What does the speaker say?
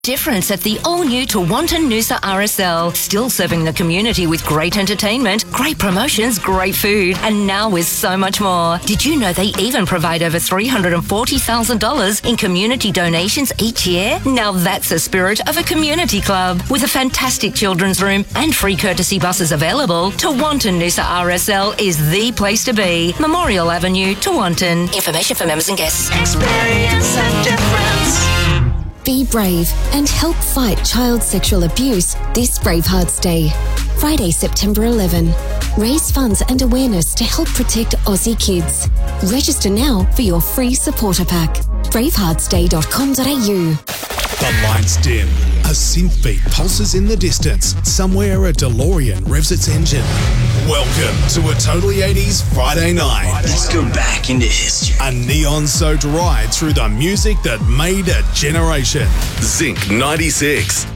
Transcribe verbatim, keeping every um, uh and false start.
Difference at the all-new Tewantin Noosa R S L. Still serving the community with great entertainment, great promotions, great food, and now with so much more. Did you know they even provide over three hundred forty thousand dollars in community donations each year? Now that's the spirit of a community club. With a fantastic children's room and free courtesy buses available, Tewantin Noosa R S L is the place to be. Memorial Avenue, Tewantin. Information for members and guests. Experience a difference. Be brave and help fight child sexual abuse this Bravehearts Day. Friday, September eleventh. Raise funds and awareness to help protect Aussie kids. Register now for your free supporter pack. bravehearts day dot com dot a u. The lights dim. A synth beat pulses in the distance. Somewhere a DeLorean revs its engine. Welcome to a Totally eighties Friday night. Let's go back into history. A neon-soaked ride through the music that made a generation. Zinc ninety-six.